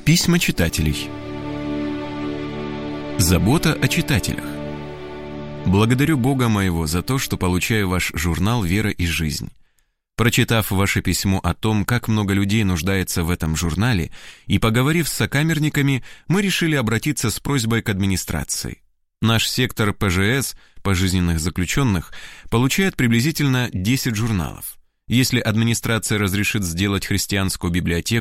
Письма читателей. Забота о читателях. Благодарю Бога моего за то, что получаю ваш журнал «Вера и жизнь». Прочитав ваше письмо о том, как много людей нуждается в этом журнале, и поговорив с сокамерниками, мы решили обратиться с просьбой к администрации. Наш сектор ПЖС, пожизненных заключенных, получает приблизительно 10 журналов. Если администрация разрешит сделать христианскую библиотеку